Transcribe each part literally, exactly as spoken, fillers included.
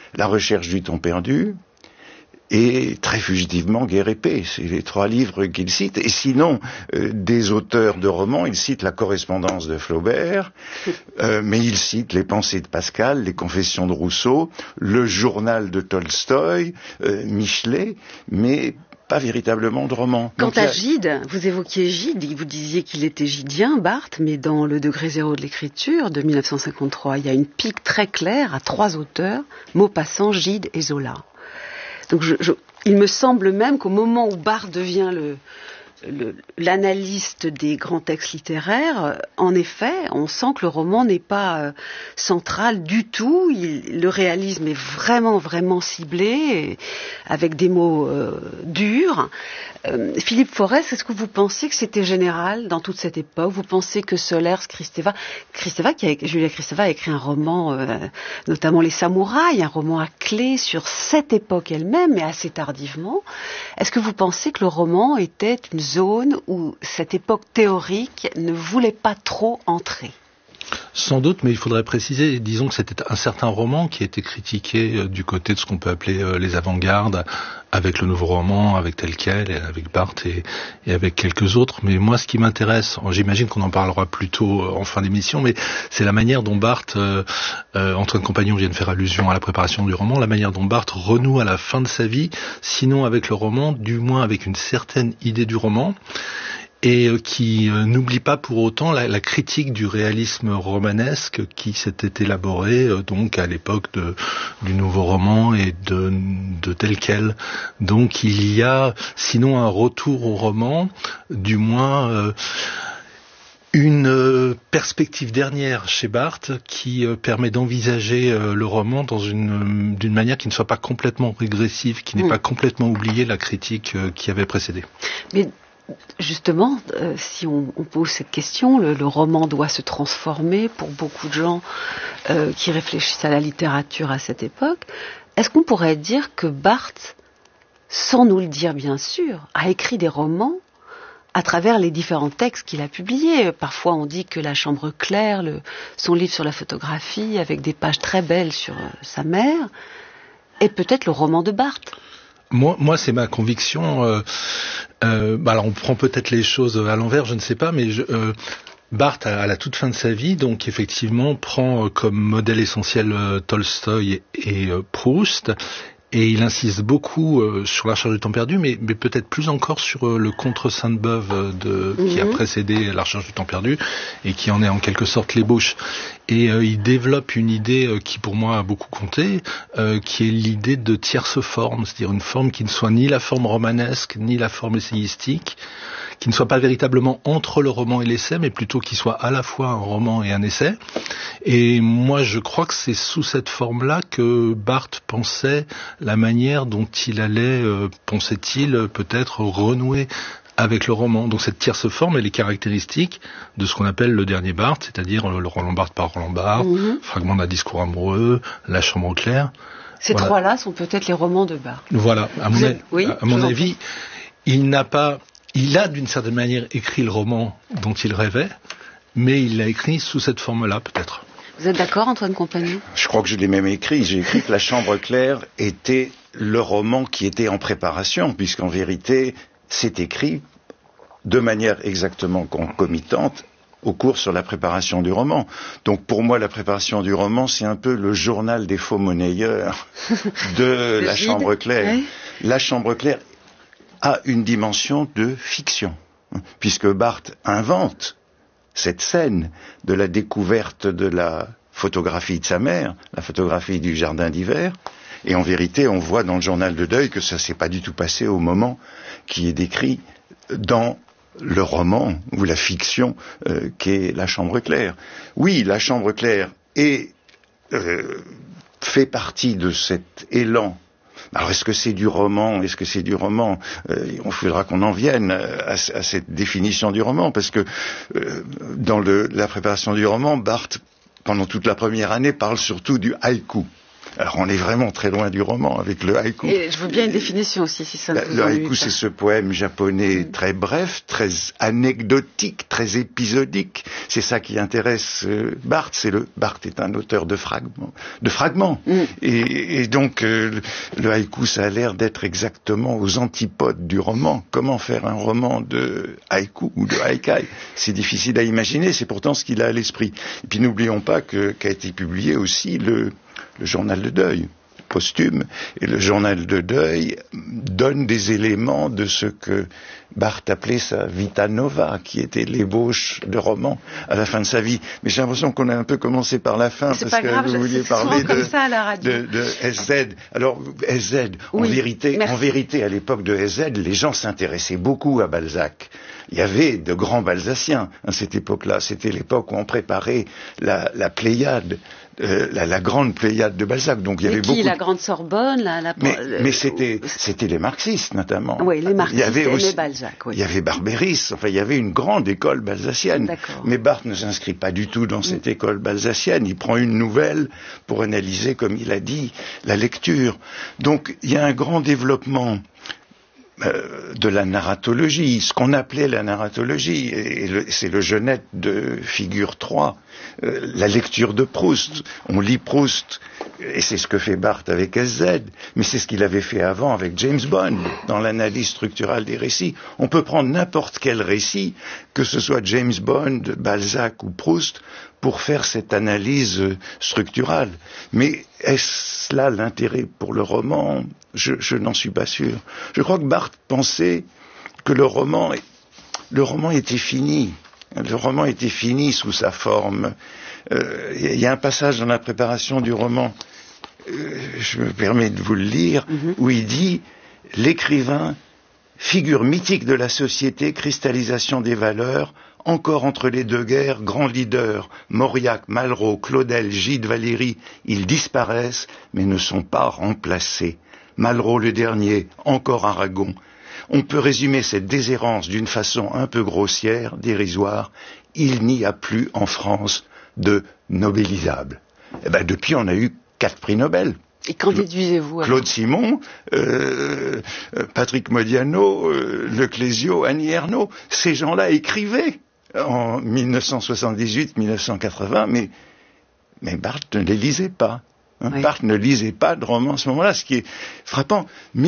La recherche du temps perdu et très fugitivement Guerre et paix. C'est les trois livres qu'il cite. Et sinon, euh, des auteurs de romans, il cite la correspondance de Flaubert, euh, mais il cite les pensées de Pascal, les confessions de Rousseau, le journal de Tolstoï, euh, Michelet, mais pas véritablement de roman. Quant Donc, à a... Gide, vous évoquiez Gide, vous disiez qu'il était gidien, Barthes, mais dans Le degré zéro de l'écriture de mille neuf cent cinquante-trois, il y a une pique très claire à trois auteurs, Maupassant, Gide et Zola. Donc je, je, il me semble même qu'au moment où Barthes devient le, le, l'analyste des grands textes littéraires, en effet, on sent que le roman n'est pas euh, central du tout. Il, le réalisme est vraiment, vraiment ciblé, avec des mots euh, durs. Euh, Philippe Forest, est-ce que vous pensez que c'était général dans toute cette époque? Vous pensez que Solers, Kristeva, Kristeva qui a, Julia Kristeva a écrit un roman, euh, notamment Les Samouraïs, un roman à clé sur cette époque elle-même, mais assez tardivement. Est-ce que vous pensez que le roman était une zone où cette époque théorique ne voulait pas trop entrer? Sans doute, mais il faudrait préciser, disons que c'était un certain roman qui a été critiqué euh, du côté de ce qu'on peut appeler euh, les avant-gardes, avec le nouveau roman, avec tel quel, et avec Barthes et, et avec quelques autres. Mais moi, ce qui m'intéresse, j'imagine qu'on en parlera plus tôt euh, en fin d'émission, mais c'est la manière dont Barthes, euh, euh, Antoine Compagnon vient de faire allusion à la préparation du roman, la manière dont Barthes renoue à la fin de sa vie, sinon avec le roman, du moins avec une certaine idée du roman, et euh, qui euh, n'oublie pas pour autant la, la critique du réalisme romanesque qui s'était élaboré euh, donc à l'époque de, du nouveau roman et de, de tel quel. Donc il y a sinon un retour au roman, du moins euh, une euh, perspective dernière chez Barthes qui euh, permet d'envisager euh, le roman dans une, euh, d'une manière qui ne soit pas complètement régressive, qui n'ait mmh. pas complètement oublié la critique euh, qui avait précédé. Mais justement, euh, si on, on pose cette question, le, le roman doit se transformer pour beaucoup de gens euh, qui réfléchissent à la littérature à cette époque. Est-ce qu'on pourrait dire que Barthes, sans nous le dire bien sûr, a écrit des romans à travers les différents textes qu'il a publiés? Parfois on dit que La Chambre claire, le, son livre sur la photographie avec des pages très belles sur euh, sa mère, est peut-être le roman de Barthes. Moi, moi, c'est ma conviction. Euh, euh, bah alors, on prend peut-être les choses à l'envers, je ne sais pas, mais je, euh, Barthes, à, à la toute fin de sa vie, donc effectivement, prend euh, comme modèle essentiel euh, Tolstoï et, et euh, Proust. Et il insiste beaucoup euh, sur La Recherche du temps perdu, mais, mais peut-être plus encore sur euh, le Contre Sainte-Beuve de, mmh. qui a précédé La Recherche du temps perdu et qui en est en quelque sorte l'ébauche. Et euh, il développe une idée euh, qui pour moi a beaucoup compté, euh, qui est l'idée de tierce forme, c'est-à-dire une forme qui ne soit ni la forme romanesque, ni la forme essayistique, qui ne soit pas véritablement entre le roman et l'essai, mais plutôt qui soit à la fois un roman et un essai. Et moi, je crois que c'est sous cette forme-là que Barthes pensait la manière dont il allait, euh, pensait-il, peut-être renouer avec le roman. Donc cette tierce forme, elle est caractéristique de ce qu'on appelle le dernier Barthes, c'est-à-dire le Roland Barthes par Roland Barthes, mmh. Fragment d'un discours amoureux, La Chambre claire. Ces voilà. trois-là sont peut-être les romans de Barthes. Voilà, à mon, êtes... oui, à mon avis, il n'a pas... Il a d'une certaine manière écrit le roman dont il rêvait, mais il l'a écrit sous cette forme-là, peut-être. Vous êtes d'accord, Antoine Compagnon? Je crois que je l'ai même écrit. J'ai écrit que La Chambre claire était le roman qui était en préparation, puisqu'en vérité, c'est écrit de manière exactement concomitante au cours sur la préparation du roman. Donc pour moi, la préparation du roman, c'est un peu le journal des faux monnayeurs de La Chambre claire. Oui. La Chambre claire a une dimension de fiction, puisque Barthes invente cette scène de la découverte de la photographie de sa mère, la photographie du jardin d'hiver, et en vérité, on voit dans le journal de deuil que ça s'est pas du tout passé au moment qui est décrit dans le roman ou la fiction euh, qu'est La Chambre claire. Oui, La Chambre claire est, euh, fait partie de cet élan. Alors, est-ce que c'est du roman? Est-ce que c'est du roman? euh, Il faudra qu'on en vienne à, à cette définition du roman, parce que euh, dans le, la préparation du roman, Barthes, pendant toute la première année, parle surtout du haïku. Alors on est vraiment très loin du roman avec le haïku. Et je veux bien une définition aussi, si ça ne vous Le ennuie haïku, pas. c'est ce poème japonais mmh. très bref, très anecdotique, très épisodique. C'est ça qui intéresse euh, Barthes. C'est le Barthes est un auteur de fragments, de fragments. Mmh. Et, et donc euh, le haïku, ça a l'air d'être exactement aux antipodes du roman. Comment faire un roman de haïku ou de haïkai? C'est difficile à imaginer. C'est pourtant ce qu'il a à l'esprit. Et puis n'oublions pas que qu'a été publié aussi le le journal de deuil posthume, et le journal de deuil donne des éléments de ce que Barthes appelait sa vita nova, qui était l'ébauche de roman à la fin de sa vie. Mais j'ai l'impression qu'on a un peu commencé par la fin, c'est parce que grave, vous je, vouliez parler de, ça à la radio. de, de S Z. Alors, S Z, oui, en vérité, merci. en vérité, à l'époque de S Z, les gens s'intéressaient beaucoup à Balzac. Il y avait de grands Balzaciens à cette époque-là. C'était l'époque où on préparait la, la Pléiade, euh, la, la grande Pléiade de Balzac. Donc il y mais avait qui, beaucoup. La Grande Sorbonne, la. la mais le... mais c'était c'était les marxistes notamment. Oui, les marxistes il y avait aussi, Balzac. Oui. Il y avait Barbéris. Enfin, il y avait une grande école balzacienne. D'accord. Mais Barthes ne s'inscrit pas du tout dans cette mm. école balzacienne. Il prend une nouvelle pour analyser, comme il a dit, la lecture. Donc il y a un grand développement Euh, de la narratologie, ce qu'on appelait la narratologie, et le, c'est le Genette de figure trois, euh, la lecture de Proust. On lit Proust, et c'est ce que fait Barthes avec S Z, mais c'est ce qu'il avait fait avant avec James Bond, dans l'analyse structurale des récits. On peut prendre n'importe quel récit, que ce soit James Bond, Balzac ou Proust, pour faire cette analyse structurale. Mais est-ce là l'intérêt pour le roman ? Je, je n'en suis pas sûr. Je crois que Barthes pensait que le roman, le roman était fini. Le roman était fini sous sa forme. Euh, il y a un passage dans la préparation du roman, euh, je me permets de vous le lire, mm-hmm. où il dit « L'écrivain, figure mythique de la société, cristallisation des valeurs, encore entre les deux guerres, grands leaders, Mauriac, Malraux, Claudel, Gide, Valéry, ils disparaissent, mais ne sont pas remplacés. Malraux le dernier, encore Aragon. On peut résumer cette déshérence d'une façon un peu grossière, dérisoire. Il n'y a plus en France de nobélisables. Eh ben, depuis, on a eu quatre prix Nobel. Et qu'en déduisez-vous alors ? Claude Simon, euh, Patrick Modiano, euh, Leclésio, Annie Ernaux, ces gens-là écrivaient en dix-neuf cent soixante-dix-huit dix-neuf cent quatre-vingts, mais, mais Barthes ne les lisait pas. Hein. Oui. Barthes ne lisait pas de roman à ce moment-là, ce qui est frappant.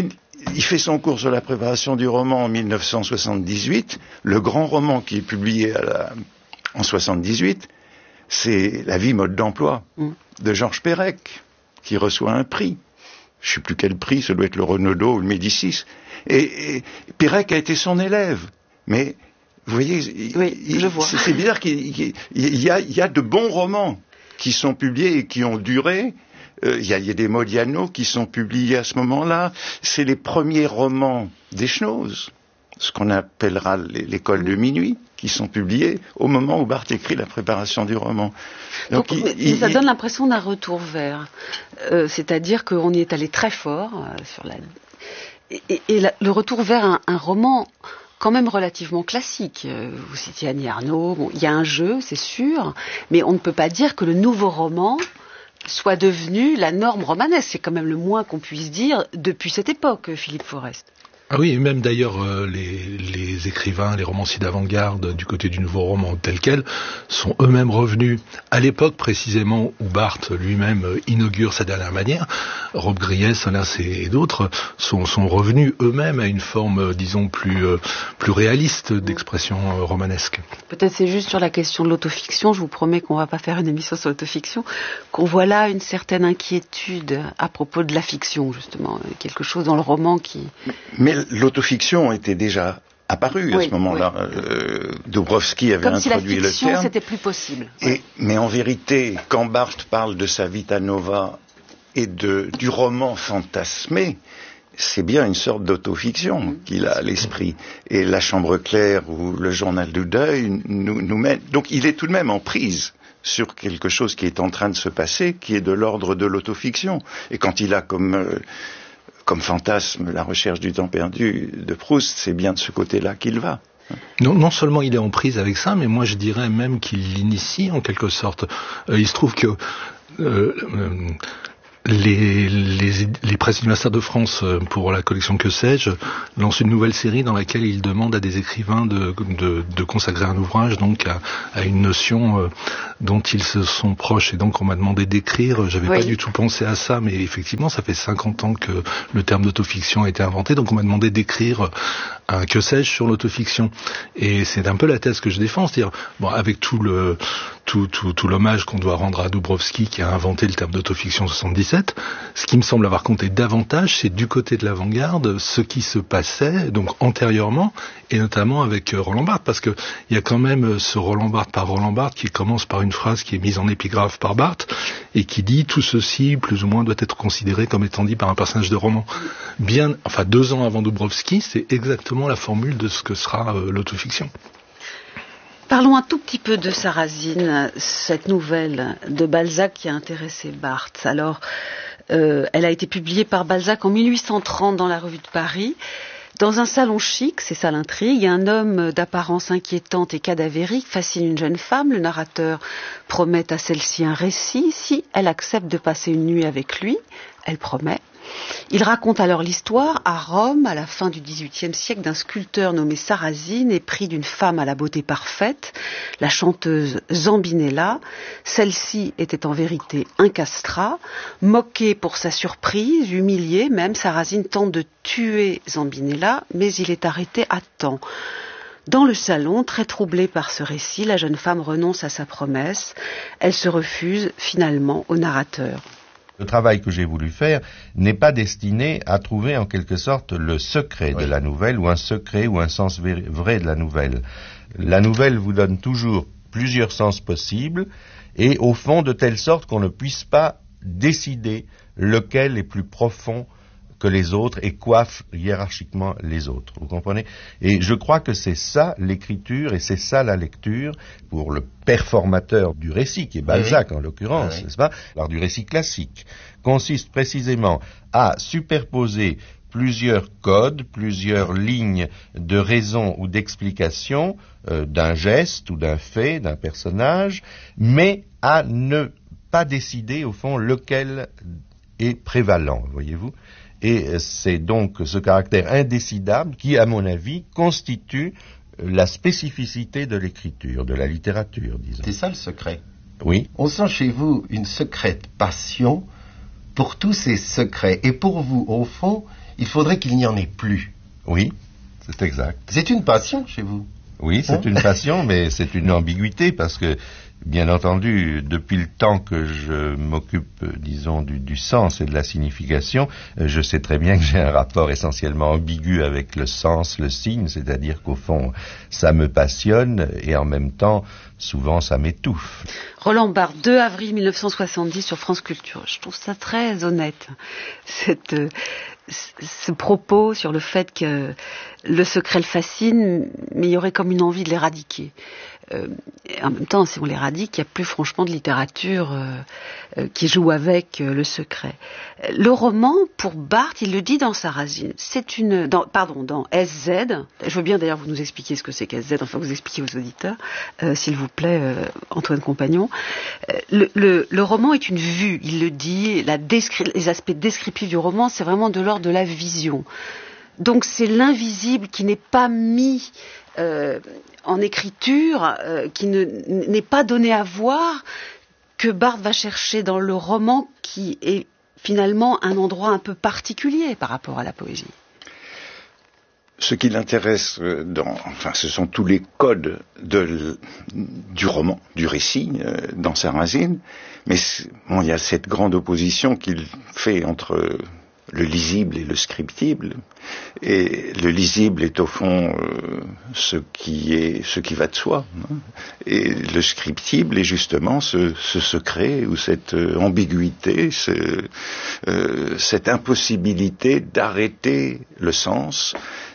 Il fait son cours sur la préparation du roman en dix-neuf cent soixante-dix-huit. Le grand roman qui est publié à la, en soixante-dix-huit, c'est La vie mode d'emploi mm. de Georges Perec, qui reçoit un prix. Je ne sais plus quel prix, ça doit être le Renaudot ou le Médicis. Et, et Perec a été son élève. Mais, vous voyez, oui, il, je vois. C'est, c'est bizarre qu'il il, il, y a, il y a de bons romans qui sont publiés et qui ont duré. Euh, il, y a, il y a des Modiano qui sont publiés à ce moment-là. C'est les premiers romans d'Eschnoz, ce qu'on appellera l'école de minuit, qui sont publiés au moment où Barthes écrit la préparation du roman. Donc, Donc il, il, ça il, donne l'impression d'un retour vers, euh, c'est-à-dire qu'on y est allé très fort euh, sur la et, et, et la, le retour vers un, un roman quand même relativement classique. Euh, vous citiez Annie Ernaux, bon, il y a un jeu, c'est sûr, mais on ne peut pas dire que le nouveau roman soit devenu la norme romanesque. C'est quand même le moins qu'on puisse dire depuis cette époque, Philippe Forest. Ah oui, et même d'ailleurs euh, les, les écrivains, les romanciers d'avant-garde du côté du nouveau roman tel quel sont eux-mêmes revenus à l'époque précisément où Barthes lui-même euh, inaugure sa dernière manière. Rob Griès, Solins et, et d'autres sont, sont revenus eux-mêmes à une forme, euh, disons, plus, euh, plus réaliste d'expression euh, romanesque. Peut-être c'est juste sur la question de l'autofiction, je vous promets qu'on ne va pas faire une émission sur l'autofiction, qu'on voit là une certaine inquiétude à propos de la fiction, justement, quelque chose dans le roman qui... Mais l'autofiction était déjà apparue oui, à ce moment-là. Oui. Euh, Dobrowski avait Comme introduit si la fiction, le terme. C'était plus possible. Et, oui. Mais en vérité, quand Barthes parle de sa vita nova et de, du roman fantasmé, c'est bien une sorte d'autofiction mmh. qu'il a à l'esprit. Et La Chambre claire ou Le Journal du deuil nous, nous mène. Donc il est tout de même en prise sur quelque chose qui est en train de se passer, qui est de l'ordre de l'autofiction. Et quand il a comme... Euh, comme fantasme, la recherche du temps perdu de Proust, c'est bien de ce côté-là qu'il va. Non, non seulement il est en prise avec ça, mais moi je dirais même qu'il l'initie en quelque sorte. Euh, il se trouve que euh, euh, Les, les, les presses universitaires de France, pour la collection Que sais-je, lancent une nouvelle série dans laquelle ils demandent à des écrivains de, de, de consacrer un ouvrage donc à, à une notion euh, dont ils se sont proches. Et donc on m'a demandé d'écrire, j'avais oui. pas du tout pensé à ça, mais effectivement ça fait cinquante ans que le terme d'autofiction a été inventé, donc on m'a demandé d'écrire un Que sais-je sur l'autofiction. Et c'est un peu la thèse que je défends, c'est-à-dire, bon, avec tout le... Tout, tout, tout l'hommage qu'on doit rendre à Dubrovsky qui a inventé le terme d'autofiction en soixante-dix-sept, ce qui me semble avoir compté davantage, c'est du côté de l'avant-garde ce qui se passait donc antérieurement, et notamment avec Roland Barthes, parce que il y a quand même ce Roland Barthes par Roland Barthes qui commence par une phrase qui est mise en épigraphe par Barthes et qui dit tout ceci plus ou moins doit être considéré comme étant dit par un personnage de roman. Bien, enfin deux ans avant Dubrovsky, c'est exactement la formule de ce que sera euh, l'autofiction. Parlons un tout petit peu de Sarrazine, cette nouvelle de Balzac qui a intéressé Barthes. Alors, euh, elle a été publiée par Balzac en mille huit cent trente dans la Revue de Paris. Dans un salon chic, c'est ça l'intrigue, un homme d'apparence inquiétante et cadavérique fascine une jeune femme. Le narrateur promet à celle-ci un récit. Si elle accepte de passer une nuit avec lui, elle promet. Il raconte alors l'histoire à Rome, à la fin du dix-huitième siècle, d'un sculpteur nommé Sarrazine, épris d'une femme à la beauté parfaite, la chanteuse Zambinella. Celle-ci était en vérité un castrat. Moqué pour sa surprise, humilié même, Sarrazine tente de tuer Zambinella, mais il est arrêté à temps. Dans le salon, très troublée par ce récit, la jeune femme renonce à sa promesse. Elle se refuse finalement au narrateur. Le travail que j'ai voulu faire n'est pas destiné à trouver en quelque sorte le secret oui. de la nouvelle ou un secret ou un sens vrai de la nouvelle. La nouvelle vous donne toujours plusieurs sens possibles et au fond de telle sorte qu'on ne puisse pas décider lequel est plus profond que les autres et coiffe hiérarchiquement les autres. Vous comprenez? Et je crois que c'est ça l'écriture et c'est ça la lecture pour le performateur du récit, qui est Balzac oui. en l'occurrence, oui. n'est-ce pas? Alors du récit classique consiste précisément à superposer plusieurs codes, plusieurs lignes de raison ou d'explication euh, d'un geste ou d'un fait, d'un personnage, mais à ne pas décider au fond lequel est prévalent, voyez-vous? Et c'est donc ce caractère indécidable qui, à mon avis, constitue la spécificité de l'écriture, de la littérature, disons. C'est ça le secret. Oui. On sent chez vous une secrète passion pour tous ces secrets. Et pour vous, au fond, il faudrait qu'il n'y en ait plus. Oui, c'est exact. C'est une passion chez vous. Oui, c'est hein? une passion, mais c'est une ambiguïté parce que, bien entendu, depuis le temps que je m'occupe, disons, du, du sens et de la signification, je sais très bien que j'ai un rapport essentiellement ambigu avec le sens, le signe, c'est-à-dire qu'au fond, ça me passionne et en même temps, souvent, ça m'étouffe. Roland Barthes, deux avril mille neuf cent soixante-dix sur France Culture. Je trouve ça très honnête, cette, euh, ce propos sur le fait que le secret le fascine, mais il y aurait comme une envie de l'éradiquer. Euh, en même temps, si on l'éradique, il n'y a plus franchement de littérature euh, euh, qui joue avec euh, le secret. Le roman, pour Barthes, il le dit dans Sarrazine, c'est une, dans, pardon, dans S Z. Je veux bien d'ailleurs vous nous expliquer ce que c'est qu'S Z, enfin vous expliquer aux auditeurs, euh, s'il vous plaît, euh, Antoine Compagnon. Euh, le, le, le roman est une vue, il le dit. La descri- les aspects descriptifs du roman, c'est vraiment de l'ordre de la vision. Donc c'est l'invisible qui n'est pas mis euh, en écriture, euh, qui ne, n'est pas donné à voir, que Barthes va chercher dans le roman, qui est finalement un endroit un peu particulier par rapport à la poésie. Ce qui l'intéresse, dans, enfin, ce sont tous les codes de, du roman, du récit, euh, dans Sarrazine, mais bon, il y a cette grande opposition qu'il fait entre le lisible et le scriptible, et le lisible est au fond euh, ce qui est ce qui va de soi, hein, et le scriptible est justement ce, ce secret ou cette euh, ambiguïté, ce, euh, cette impossibilité d'arrêter le sens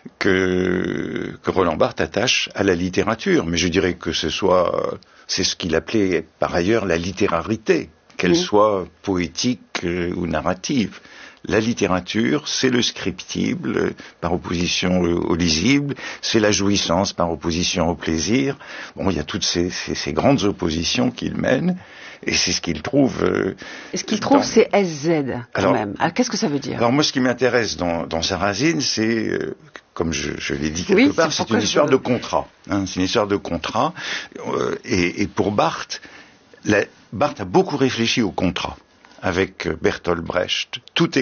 que, que Roland Barthes attache à la littérature. Mais je dirais que ce soit, c'est ce qu'il appelait par ailleurs la littérarité. qu'elle Mmh. soit poétique euh, ou narrative. La littérature, c'est le scriptible euh, par opposition au, au lisible, c'est la jouissance par opposition au plaisir. Bon, il y a toutes ces, ces, ces grandes oppositions qu'il mène, et c'est ce qu'il trouve... Euh, Et ce qu'il trouve, dans... c'est S Z, quand alors, même. Alors, qu'est-ce que ça veut dire? Alors moi, ce qui m'intéresse dans, dans Sarrazine, c'est... Euh, comme je, je l'ai dit quelque oui, part, c'est une histoire je... de contrat. Hein, c'est une histoire de contrat. Euh, et, et pour Barthes, la, Barthes a beaucoup réfléchi au contrat avec Bertolt Brecht. Tout est